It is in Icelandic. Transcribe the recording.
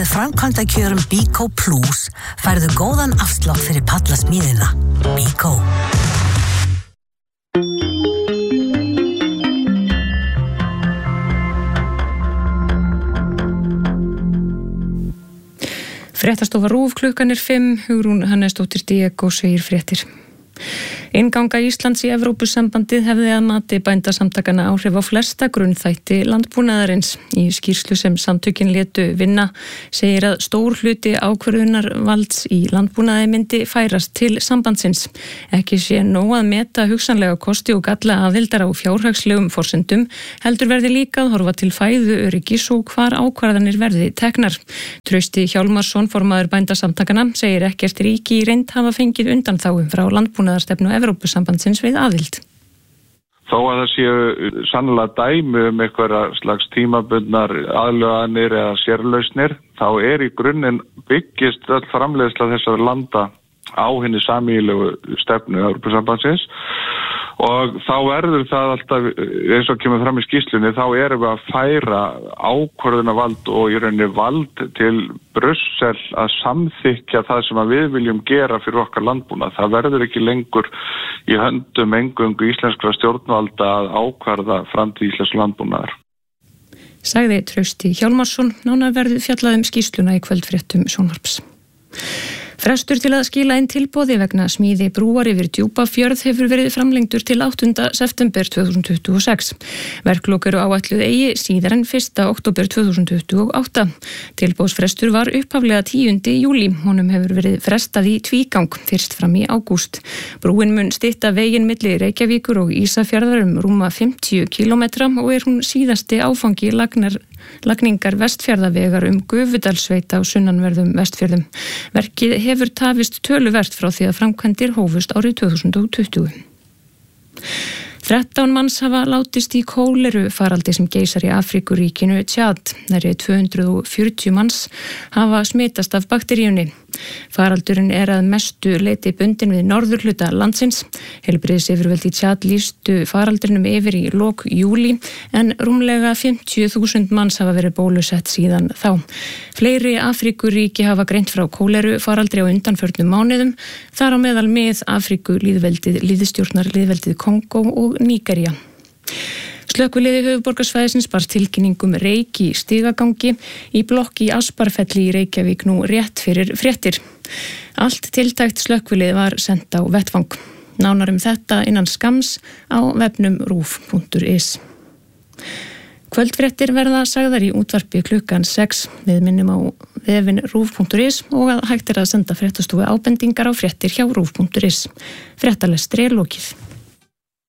Framkvæmdakjörum Bíkó Plus færðu góðan afslátt fyrir pallasmíðina. Bíkó. Fréttastofa RÚV klukkan 5, Hugrún Hannesdóttir Diego segir fréttir. Innganga Íslands í Evrópusambandið hefði að mati bændasamtakana áhrif á flesta grunnþætti landbúnaðarins. Í skýrslu sem samtökin létu vinna segir að stór hluti ákvörðunar valds í landbúnaði myndi færast til sambandsins. Ekki sé nóg að meta hugsanlega kosti og galla aðildar á fjárhagslegum forsendum, heldur verði líka að horfa til fæðu öryggis og hvar ákvarðanir verði teknar. Trausti Hjálmarsson, formaður bændasamtakana, segir ekkert ríki í reynd hafa fengið undanþágu frá landbúnaðarstefnu Evrópusambandsins við aðild. Þó að það séu sannlega dæmi einhverja slags tímabundnar aðlöganir eða sérlausnir, þá í grunninn byggist öll framleiðsla þessara landa á hinni sameiginlegu stefnu Evrópusambandsins og þá verður það alltaf, eins og kemur fram í skýrslunni, þá erum við að færa ákvörðunarvald og í rauninni vald til Brussel að samþykkja það sem við viljum gera fyrir okkar landbúnað. Það verður ekki lengur í höndum eingöngu íslenskra stjórnvalda að ákvarða framtíð íslensks landbúnaðar. Sagði Trausti Hjálmarsson, nánar verður fjallað skýrsluna í kvöldfréttum Sjónvarps. Frestur til að skila inn tilboði vegna smíði brúar yfir Djúpafjörð hefur verið framlengdur til 8. september 2026. Verklok eru áætluð eigi síðar en 1. október 2028. Tilboðsfrestur var upphaflega 10. júlí. Honum hefur verið frestað í tvígang, fyrst fram í ágúst. Brúin mun stytta veginn milli Reykjavíkur og Ísafjarðar rúma 50 kilometra og hún síðasti áfangi lagningar Vestfjarðavegar Gufudalssveit á sunnanverðum Vestfjörðum. Verkið hefur tafist töluvert frá því að framkvæmdir hófust árið 2020. 13 manns hafa látist í kóleru faraldi sem geisar í Afríkuríkinu Tjad. Nærri 240 manns hafa smitast af bakteríunni. Faraldurinn að mestu leyti bundin við norðurhluta landsins. Heilbrigðisyfirvöld í Tjad lýstu faraldrinum yfir í lok júlí en rúmlega 50.000 manns hafa verið bólusett síðan þá. Fleiri Afríkuríki hafa greint frá kóleru faraldri á undanförnum mánuðum, þar á meðal með Afríkulýðveldið, lýðstjórnarlýðveldið Kongó og Nígería. Slökkviliði höfuðborgarsvæðisins barst tilkynningum reyk í stigagangi í blokk í Asparfelli í Reykjavík nú rétt fyrir fréttir. Allt tiltækt slökkvilið var sent á vettvang. Nánar þetta innan skamms á vefnum ruf.is. Kvöldfréttir verða sagðar í útvarpi klukkan 6. Við minnum á vefin ruf.is og að hægt að senda fréttastofu ábendingar á fréttir hjá ruf.is. Fréttalestri lokið.